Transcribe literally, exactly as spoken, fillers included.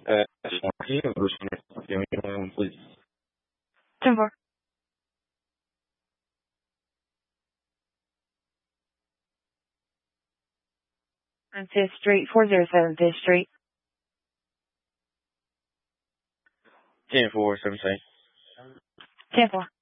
Uh, please. ten four. On Fifth Street, four zero seven Fifth Street. ten four, seventeen. ten four.